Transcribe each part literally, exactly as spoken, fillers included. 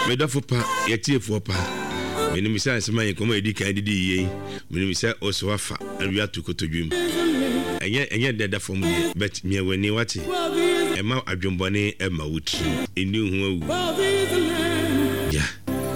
me da for pa yeti for pa me ni misa nsema ye komo edi kan didi ye me ni misa oso afa awia to kotodwim enye enye deda for mu but me wani wati e ma adwombone e ma wuti eni hu awu ya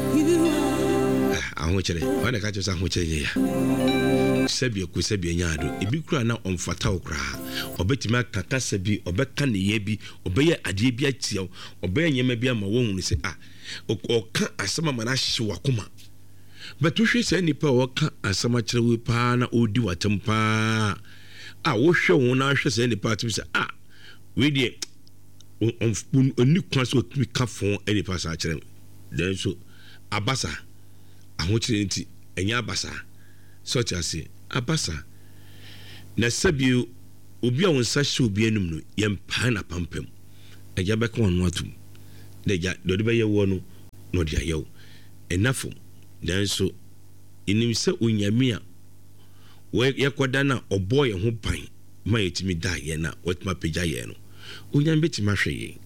ahụ chere ọ na ka chọsa ahụ chere ya sebi ku sebi nyaado ebi kura na omfata okra obetima kaka sebi obeka ne ye bi obeye ade bi atia obeye nyema bi ama wo hunu se ah oka asama mana hye wakoma but wohwe se nipa oka asama chere we pa na odi watem pa ah wo hwe wo na hwe se nipa atim se ah we die on oni kwaso ka fon eni pa sa chere den so abasa ahụ chere nti enya abasa such as abasa na sabi obi a wonsa hye obi anum no yempa na pampam eja beka wonu atum deja do de be ye wo no no dia yew enafo dan so inim se onyame a we yekoda na obo ye ho pan ma yetimi da ye na watma peja ye no onyame betima hwe ye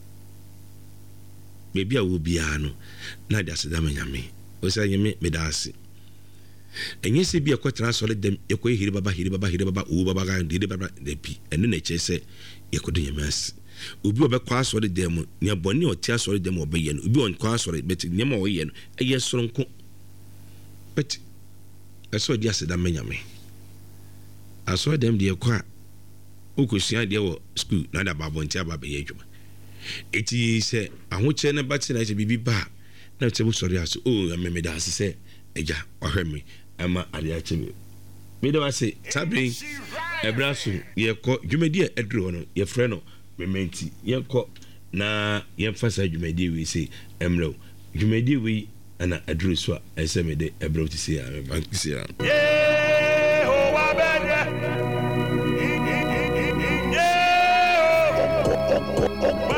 bebi a wo bia no na dia se da manyame o se nyame medasi enye se bi ekotra sole dem ekoy hiri baba hiri baba hiri baba o baba ga hiri baba de pi ene na che se yekodo nyamasi obi obekwa sole dem ne boni otia sole dem obeye no obi on kwa sole bet nyama oye no eye soronko bet eso dia se da menyame aso dem de kwa okosia de wo school na da babo ntia baba ye dwuma eti se ahoche ne bati na che bibi ba na che bu sori aso o ameme da se eja ohwemi ama ade a chebe me de wase tabi ebraso ye ko dwumadi e edro no ye frɛ no mementi ye ko na ye fasa dwumadi we se emlo dwumadi we ana adro so a ese me de ebro ti se a me bank se a ye ho wa bede ye